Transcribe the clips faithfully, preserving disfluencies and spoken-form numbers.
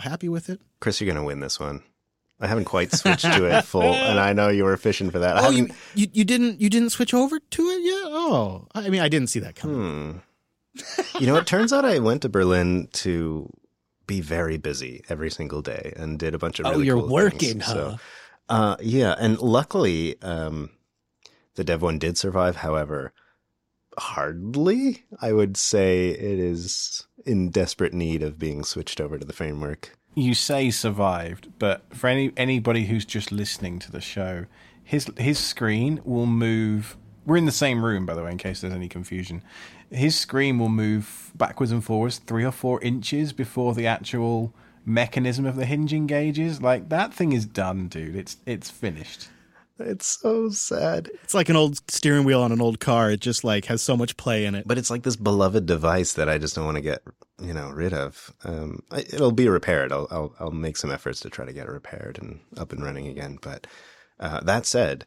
happy with it. Chris, you're going to win this one. I haven't quite switched to it full, and I know you were fishing for that. I oh, you, you you didn't you didn't switch over to it yet? Oh, I mean, I didn't see that coming. Hmm. You know, it turns out I went to Berlin to be very busy every single day and did a bunch of really oh, you're cool working, things. huh? So, uh, yeah, and luckily, um, the Dev one did survive. However, hardly. I would say it is in desperate need of being switched over to the framework. You say survived, but for any anybody who's just listening to the show, his his screen will move. We're in the same room, by the way, in case there's any confusion. His screen will move backwards and forwards three or four inches before the actual mechanism of the hinge engages. Like, that thing is done, dude. It's it's finished. It's so sad. It's like an old steering wheel on an old car. It just like has so much play in it. But it's like this beloved device that I just don't want to get, you know, rid of. Um, I, it'll be repaired. I'll, I'll I'll make some efforts to try to get it repaired and up and running again. But uh, that said,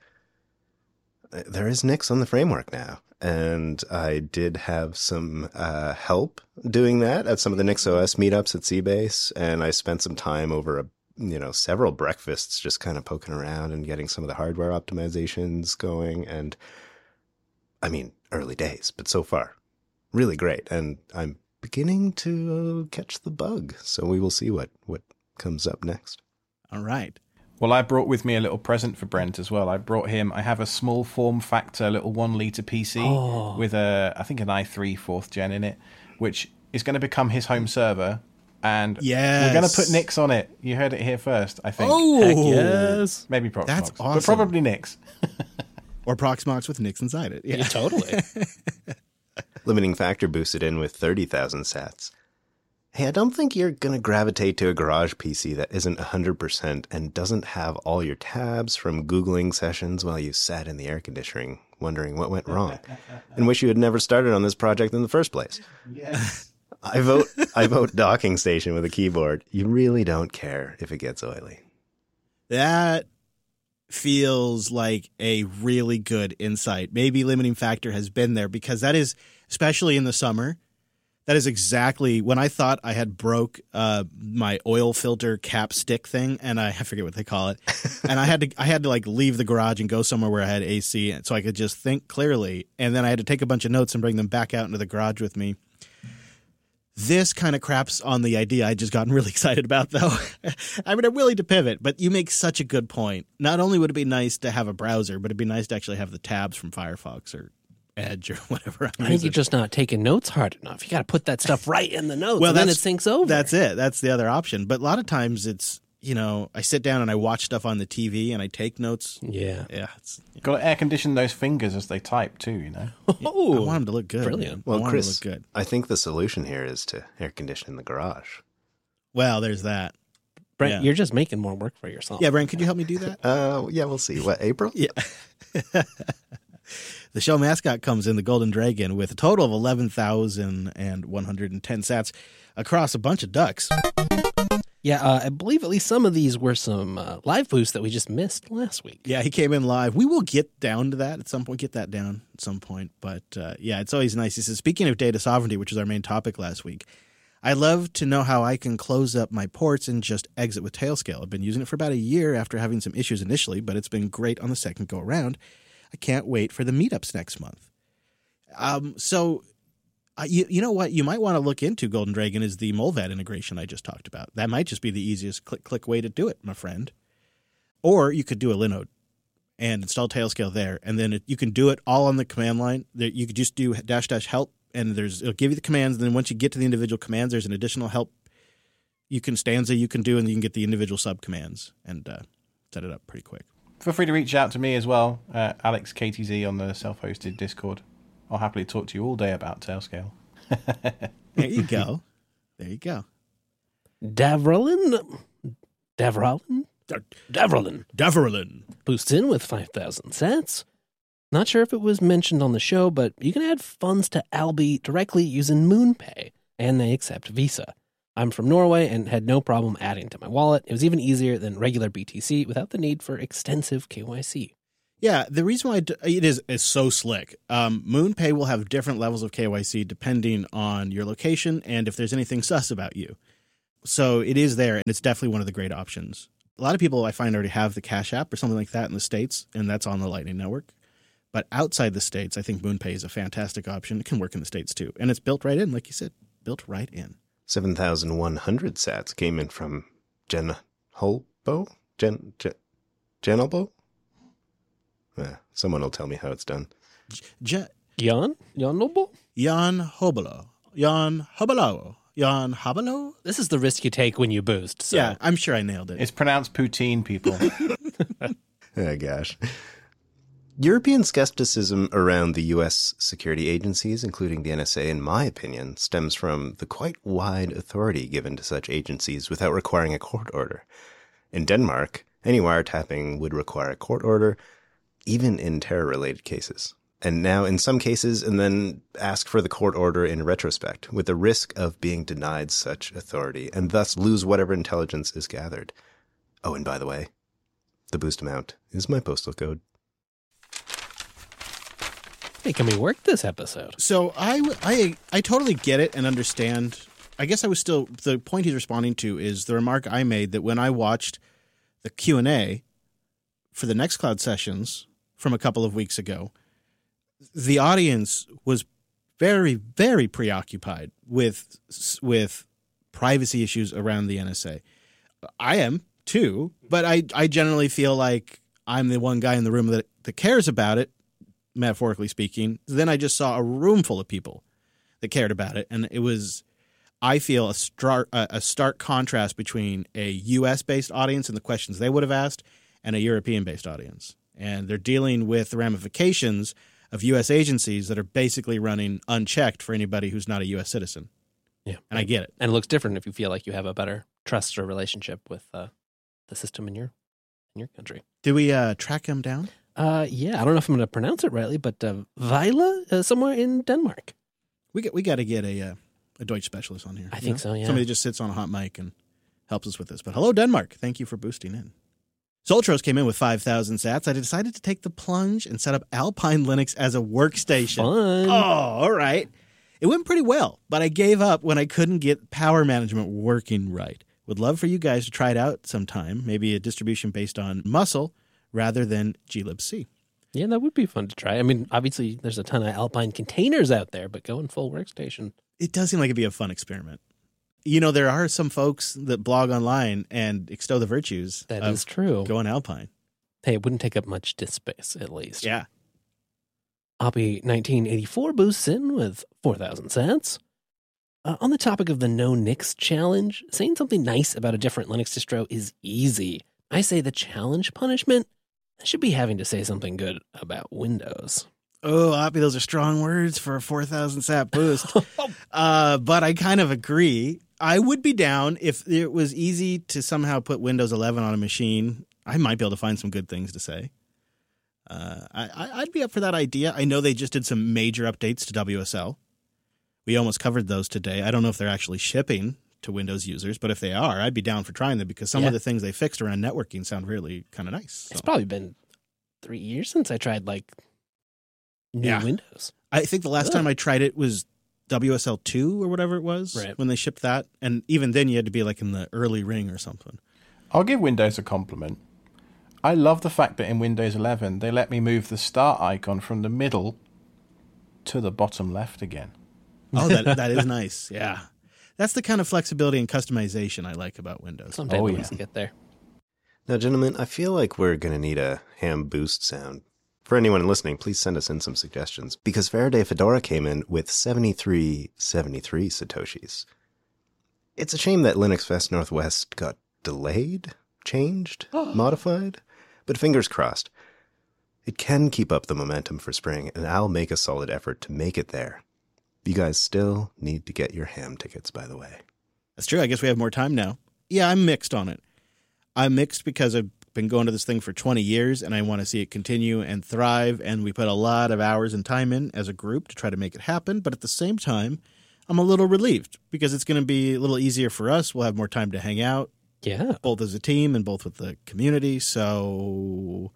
there is Nix on the framework now, and I did have some uh, help doing that at some of the NixOS meetups at Seabase, and I spent some time over a you know, several breakfasts just kind of poking around and getting some of the hardware optimizations going. And I mean, early days, but so far, really great. And I'm beginning to uh, catch the bug. So we will see what, what comes up next. All right. Well, I brought with me a little present for Brent as well. I brought him, I have a small form factor little one litre P C oh. with a, I think an i three fourth gen in it, which is going to become his home server. And yes. we're going to put Nix on it. You heard it here first, I think. Oh, heck yes. Maybe Proxmox. That's awesome. But probably Nix. Or Proxmox with Nix inside it. Yeah, yeah totally. Limiting factor boosted in with thirty thousand sats. Hey, I don't think you're going to gravitate to a garage P C that isn't one hundred percent and doesn't have all your tabs from Googling sessions while you sat in the air conditioning, wondering what went wrong, and wish you had never started on this project in the first place. Yes. I vote I vote docking station with a keyboard. You really don't care if it gets oily. That feels like a really good insight. Maybe limiting factor has been there because that is, especially in the summer, that is exactly when I thought I had broke uh, my oil filter cap stick thing, and I, I forget what they call it. And I had to I had to like leave the garage and go somewhere where I had A C so I could just think clearly. And then I had to take a bunch of notes and bring them back out into the garage with me. This kind of craps on the idea I just gotten really excited about, though. I mean, I'm willing to pivot, but you make such a good point. Not only would it be nice to have a browser, but it'd be nice to actually have the tabs from Firefox or Edge or whatever. I'm I think using. you're just not taking notes hard enough. You got to put that stuff right in the notes, well, and then it syncs over. That's it. That's the other option. But a lot of times it's, you know, I sit down and I watch stuff on the T V and I take notes. Yeah. Yeah. It's, Got to air condition those fingers as they type too, you know. Oh, I want them to look good. Brilliant. Man. Well, I want Chris, them to look good. I think the solution here is to air condition in the garage. Well, there's that. Brent, Yeah. you're just making more work for yourself. Yeah, Brent, could you help me do that? Uh, yeah, we'll see. What, April? Yeah. The show mascot comes in, the Golden Dragon, with a total of eleven thousand one hundred ten sats across a bunch of ducks. Yeah, uh, I believe at least some of these were some uh, live boosts that we just missed last week. Yeah, he came in live. We will get down to that at some point, get that down at some point. But uh, yeah, it's always nice. He says, speaking of data sovereignty, which was our main topic last week, I love to know how I can close up my ports and just exit with Tailscale. I've been using it for about a year after having some issues initially, but it's been great on the second go around. I can't wait for the meetups next month. Um, so... Uh, you, you know what you might want to look into, Golden Dragon, is the Molvad integration I just talked about. That might just be the easiest click-click way to do it, my friend. Or you could do a Linode and install Tailscale there, and then it, you can do it all on the command line. There, you could just do dash dash help, and there's it'll give you the commands. And then once you get to the individual commands, there's an additional help you can stanza you can do, and you can get the individual subcommands and uh, set it up pretty quick. Feel free to reach out to me as well, uh, Alex K T Z on the self-hosted Discord. I'll happily talk to you all day about Tailscale. There you go. There you go. Davrolin? Davrolin? Davrolin. Davrolin. Boosts in with five thousand sats. Not sure if it was mentioned on the show, but you can add funds to Alby directly using MoonPay, and they accept Visa. I'm from Norway and had no problem adding to my wallet. It was even easier than regular B T C without the need for extensive K Y C. Yeah, the reason why it is is so slick. Um, MoonPay will have different levels of K Y C depending on your location and if there's anything sus about you. So it is there, and it's definitely one of the great options. A lot of people I find already have the Cash App or something like that in the States, and that's on the Lightning Network. But outside the States, I think MoonPay is a fantastic option. It can work in the States too. And it's built right in, like you said, built right in. seven thousand one hundred sats came in from Jen Holbo? Jen, Jen, Jenelbo? Yeah, someone will tell me how it's done. J- Jan? Jan Noble? Jan Hobolo. Jan Hobolo. Jan Hobolo? This is the risk you take when you boost. So. Yeah, I'm sure I nailed it. It's pronounced poutine, people. Oh, gosh. European skepticism around the U S security agencies, including the N S A, in my opinion, stems from the quite wide authority given to such agencies without requiring a court order. In Denmark, any wiretapping would require a court order, even in terror-related cases. And now in some cases, and then ask for the court order in retrospect, with the risk of being denied such authority, and thus lose whatever intelligence is gathered. Oh, and by the way, the boost amount is my postal code. Making me work this episode. So I, I, I totally get it and understand. I guess I was still, the point he's responding to is the remark I made that when I watched the Q and A for the Nextcloud sessions from a couple of weeks ago, the audience was very, very preoccupied with with privacy issues around the N S A. I am too, but I, I generally feel like I'm the one guy in the room that, that cares about it, metaphorically speaking. Then I just saw a room full of people that cared about it, and it was, I feel, a stark, a stark contrast between a U S-based audience and the questions they would have asked and a European-based audience. And they're dealing with the ramifications of U S agencies that are basically running unchecked for anybody who's not a U S citizen. Yeah. And I get it. And it looks different if you feel like you have a better trust or relationship with uh, the system in your in your country. Did we uh, track him down? Uh, yeah, I don't know if I'm going to pronounce it rightly, but uh, Vejle, uh, somewhere in Denmark. We got we got to get a uh, a Deutsch specialist on here. I you think know? so, yeah. Somebody just sits on a hot mic and helps us with this. But hello, Denmark. Thank you for boosting in. Soltros came in with five thousand sats. I decided to take the plunge and set up Alpine Linux as a workstation. Fun. Oh, all right. It went pretty well, but I gave up when I couldn't get power management working right. Would love for you guys to try it out sometime, maybe a distribution based on Muscle rather than glibc. Yeah, that would be fun to try. I mean, obviously, there's a ton of Alpine containers out there, but going full workstation. It does seem like it'd be a fun experiment. You know, there are some folks that blog online and extol the virtues That of is true. going Alpine. Hey, it wouldn't take up much disk space, at least. Yeah. Oppie nineteen eighty-four boosts in with four thousand sats. Uh, on the topic of the No Nix challenge, saying something nice about a different Linux distro is easy. I say the challenge punishment, I should be having to say something good about Windows. Oh, Oppie, those are strong words for a four thousand sat boost. uh, but I kind of agree. I would be down if it was easy to somehow put Windows eleven on a machine. I might be able to find some good things to say. Uh, I, I'd be up for that idea. I know they just did some major updates to W S L. We almost covered those today. I don't know if they're actually shipping to Windows users, but if they are, I'd be down for trying them because some Yeah. of the things they fixed around networking sound really kind of nice. It's So. probably been three years since I tried, like, new Yeah. Windows. I think the last Ugh. time I tried it was W S L two or whatever it was Right. when they shipped that. And even then you had to be like in the early ring or something. I'll give Windows a compliment. I love the fact that in Windows eleven, they let me move the start icon from the middle to the bottom left again. Oh, that that is nice. Yeah. That's the kind of flexibility and customization I like about Windows. Someday Oh, we yeah. must get there. Now, gentlemen, I feel like we're going to need a ham boost sound. For anyone listening, please send us in some suggestions, because Faraday Fedora came in with seventy-three seventy-three Satoshis. It's a shame that Linux Fest Northwest got delayed, changed, modified, but fingers crossed. It can keep up the momentum for spring, and I'll make a solid effort to make it there. You guys still need to get your ham tickets, by the way. That's true. I guess we have more time now. Yeah, I'm mixed on it. I'm mixed because I've been going to this thing for twenty years and I want to see it continue and thrive. And we put a lot of hours and time in as a group to try to make it happen. But at the same time, I'm a little relieved because it's going to be a little easier for us. We'll have more time to hang out, Yeah. both as a team and both with the community. So,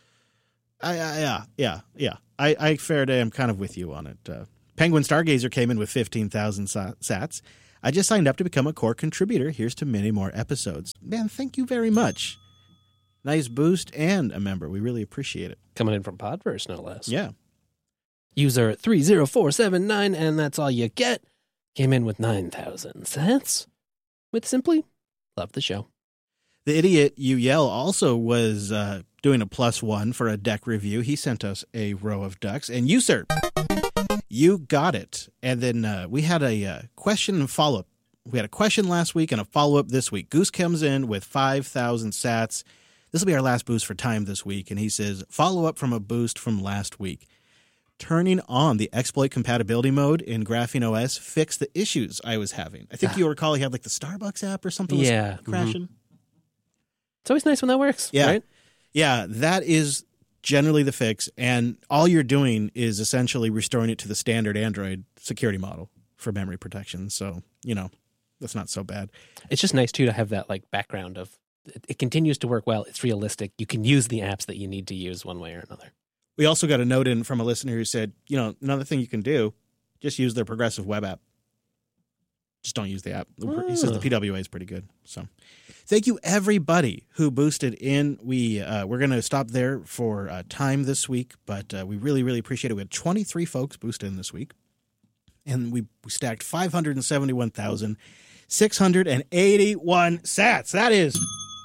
I, I yeah, yeah, yeah. I, I Faraday, I'm kind of with you on it. Uh, Penguin Stargazer came in with fifteen thousand sats. I just signed up to become a core contributor. Here's to many more episodes. Man, thank you very much. Nice boost and a member. We really appreciate it. Coming in from Podverse, no less. Yeah. User three zero four seven nine, and that's all you get, came in with nine thousand cents. With simply, love the show. The idiot you yell also was uh, doing a plus one for a deck review. He sent us a row of ducks. And you, sir, you got it. And then uh, we had a uh, question and follow-up. We had a question last week and a follow-up this week. Goose comes in with five thousand sats. This will be our last boost for time this week. And he says, follow-up from a boost from last week. Turning on the exploit compatibility mode in Graphene O S fixed the issues I was having. I think you recall he had like the Starbucks app or something was Yeah. crashing. Mm-hmm. It's always nice when that works, Yeah. right? Yeah, that is generally the fix. And all you're doing is essentially restoring it to the standard Android security model for memory protection. So, you know, that's not so bad. It's just nice, too, to have that like background of it, it continues to work well. It's realistic. You can use the apps that you need to use one way or another. We also got a note in from a listener who said, you know, another thing you can do, just use their progressive web app. Just don't use the app. Oh. He says the P W A is pretty good. So thank you, everybody who boosted in. We, uh, we're going to stop there for uh, time this week, but uh, we really, really appreciate it. We had twenty-three folks boost in this week, and we, we stacked five hundred seventy-one thousand six hundred eighty-one sats. That is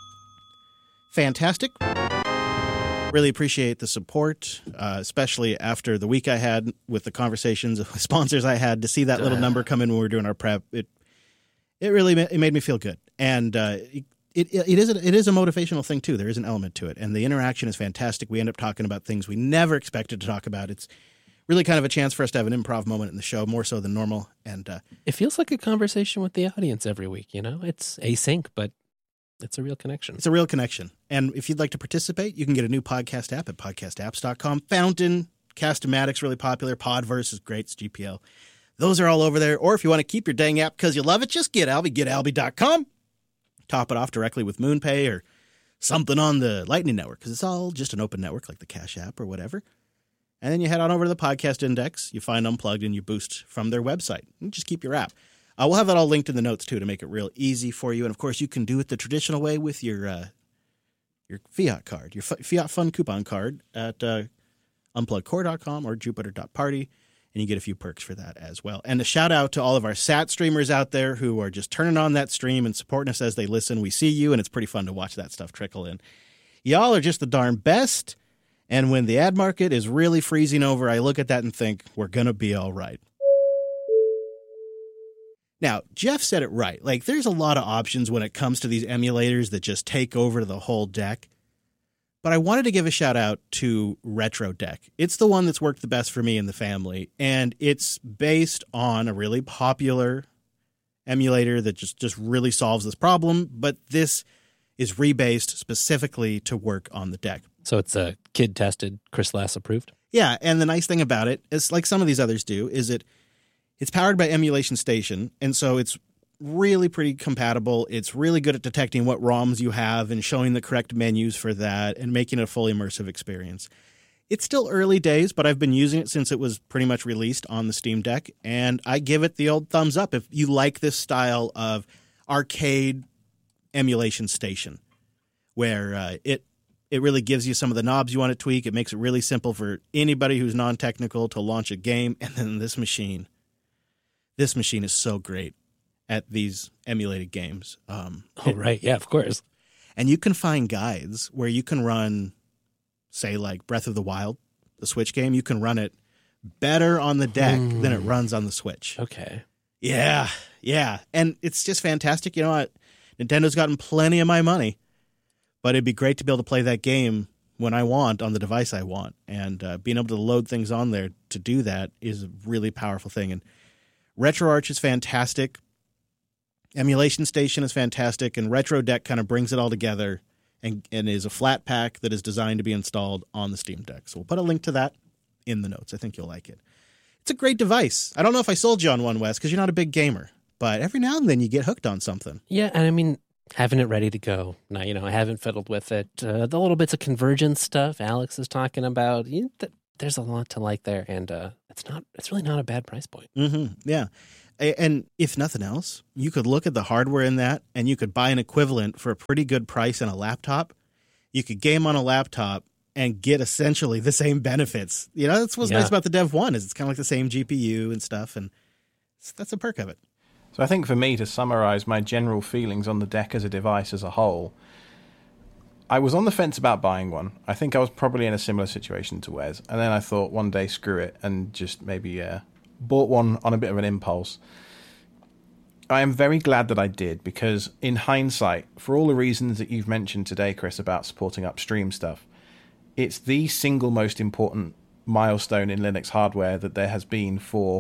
fantastic. Really appreciate the support, uh, especially after the week I had with the conversations with sponsors I had. To see that little number come in when we were doing our prep, it it really ma- it made me feel good. And uh, it, it it is a, it is a motivational thing too. There is an element to it, and the interaction is fantastic. We end up talking about things we never expected to talk about. It's really kind of a chance for us to have an improv moment in the show, more so than normal. And uh, It feels like a conversation with the audience every week, you know? It's async, but it's a real connection. It's a real connection. And if you'd like to participate, you can get a new podcast app at podcast apps dot com. Fountain, Cast-O-Matic's really popular. Podverse is great. It's G P L. Those are all over there. Or if you want to keep your dang app because you love it, just get Alby, get alby dot com. Top it off directly with MoonPay or something on the Lightning Network because it's all just an open network like the Cash App or whatever. And then you head on over to the Podcast Index. You find Unplugged and you boost from their website. And just keep your app. Uh, we'll have that all linked in the notes, too, to make it real easy for you. And, of course, you can do it the traditional way with your uh, your Fiat card, your F- Fiat Fun coupon card at uh, unplugged core dot com or jupiter dot party, and you get a few perks for that as well. And a shout-out to all of our Sat streamers out there who are just turning on that stream and supporting us as they listen. We see you, and it's pretty fun to watch that stuff trickle in. Y'all are just the darn best, and when the ad market is really freezing over, I look at that and think, we're going to be all right. Now, Jeff said it right. Like, there's a lot of options when it comes to these emulators that just take over the whole deck. But I wanted to give a shout out to Retro Deck. It's the one that's worked the best for me and the family. And it's based on a really popular emulator that just, just really solves this problem. But this is rebased specifically to work on the deck. So it's a kid tested, Chris Lass approved? Yeah, and the nice thing about it is, like some of these others do, is it It's powered by Emulation Station, and so it's really pretty compatible. It's really good at detecting what ROMs you have and showing the correct menus for that and making it a fully immersive experience. It's still early days, but I've been using it since it was pretty much released on the Steam Deck, and I give it the old thumbs up if you like this style of arcade Emulation Station, where uh, it it really gives you some of the knobs you want to tweak. It makes it really simple for anybody who's non-technical to launch a game, and then this machine... This machine is so great at these emulated games. Um, Oh, right. Yeah, of course. and you can find guides where you can run, say, like Breath of the Wild, the Switch game. You can run it better on the deck Mm. than it runs on the Switch. Okay. Yeah, yeah. And it's just fantastic. You know what? Nintendo's gotten plenty of my money, but it'd be great to be able to play that game when I want on the device I want. And uh, being able to load things on there to do that is a really powerful thing. And RetroArch is fantastic. Emulation Station is fantastic. And Retro Deck kind of brings it all together and, and is a flat pack that is designed to be installed on the Steam Deck. So we'll put a link to that in the notes. I think you'll like it. It's a great device. I don't know if I sold you on one, Wes, because you're not a big gamer. But every now and then you get hooked on something. Yeah, and I mean, having it ready to go. Now, you know, I haven't fiddled with it. Uh, the little bits of convergence stuff Alex is talking about, you know, th- there's a lot to like there. And uh, it's not, it's really not a bad price point. Mm-hmm. Yeah. A- And if nothing else, you could look at the hardware in that and you could buy an equivalent for a pretty good price in a laptop. You could game on a laptop and get essentially the same benefits. You know, that's what's Yeah. nice about the Dev one is it's kind of like the same G P U and stuff, and that's a perk of it. So I think for me, to summarize my general feelings on the deck as a device as a whole, I was on the fence about buying one. I think I was probably in a similar situation to Wes. And then I thought one day, screw it, and just maybe uh, bought one on a bit of an impulse. I am very glad that I did, because in hindsight, for all the reasons that you've mentioned today, Chris, about supporting upstream stuff, it's the single most important milestone in Linux hardware that there has been for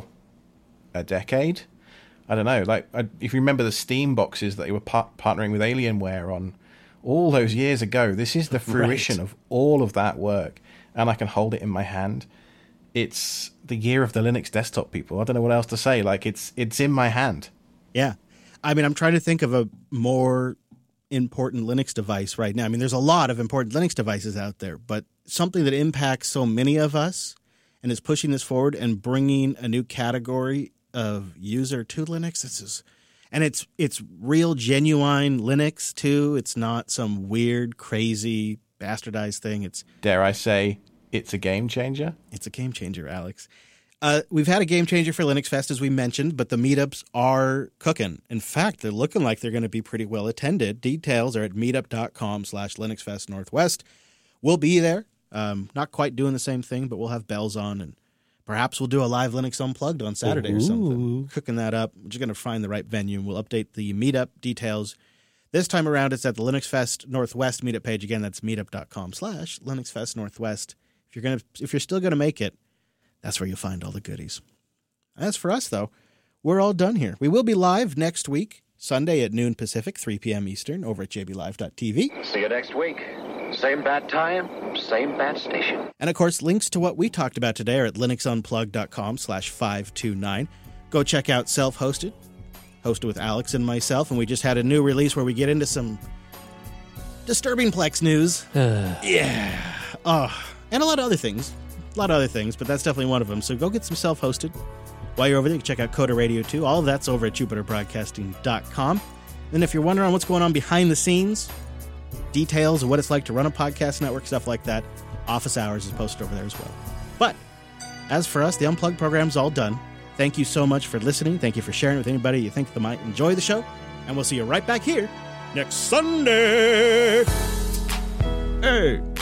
a decade. I don't know, like I, if you remember the Steam boxes that they were par- partnering with Alienware on all those years ago, this is the fruition Right. of all of that work, and I can hold it in my hand. It's the year of the Linux desktop, people. I don't know what else to say. Like it's it's in my hand. Yeah. I mean, I'm trying to think of a more important Linux device right now. I mean, there's a lot of important Linux devices out there, but something that impacts so many of us and is pushing this forward and bringing a new category of user to Linux. This is, and it's it's real, genuine Linux too. It's not some weird, crazy, bastardized thing. It's Dare I say, it's a game changer? it's a game changer, Alex. Uh, we've had a game changer for Linux Fest, as we mentioned, but the meetups are cooking. In fact, they're looking like they're going to be pretty well attended. Details are at meetup.com slash Linux Fest Northwest. We'll be there. Um, not quite doing the same thing, but we'll have bells on, and perhaps we'll do a live Linux Unplugged on Saturday or something. Ooh. Cooking that up. We're just going to find the right venue, and we'll update the meetup details. This time around, it's at the Linux Fest Northwest meetup page. Again, that's meetup.com slash Linux Fest Northwest. If you're gonna, if you're still going to make it, that's where you'll find all the goodies. As for us, though, we're all done here. We will be live next week, Sunday at noon Pacific, three p.m. Eastern, over at j b live dot t v. See you next week. Same bad time, same bad station. And, of course, links to what we talked about today are at linuxunplugged.com slash 529. Go check out Self-Hosted, hosted with Alex and myself, and we just had a new release where we get into some disturbing Plex news. yeah. Oh, and a lot of other things. A lot of other things, but that's definitely one of them. So go get some Self-Hosted. While you're over there, you can check out Coda Radio too. All of that's over at jupiter broadcasting dot com. And if you're wondering what's going on behind the scenes, details of what it's like to run a podcast network, stuff like that, Office Hours is posted over there as well. But as for us, the Unplugged program's all done. Thank you so much for listening. Thank you for sharing with anybody you think that might enjoy the show. And we'll see you right back here next Sunday. Hey.